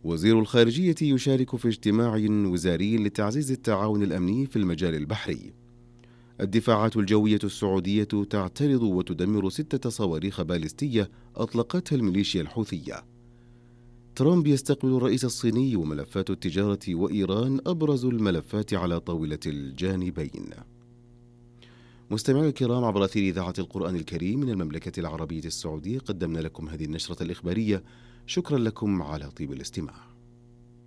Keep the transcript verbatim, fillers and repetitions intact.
وزير الخارجية يشارك في اجتماع وزاري لتعزيز التعاون الأمني في المجال البحري. الدفاعات الجوية السعودية تعترض وتدمر ستة صواريخ باليستية أطلقتها الميليشيا الحوثية. ترامب يستقبل الرئيس الصيني وملفات التجارة وإيران أبرز الملفات على طاولة الجانبين. مستمعي الكرام، عبر أثير إذاعة القرآن الكريم من المملكة العربية السعودية قدمنا لكم هذه النشرة الإخبارية. شكرا لكم على طيب الاستماع.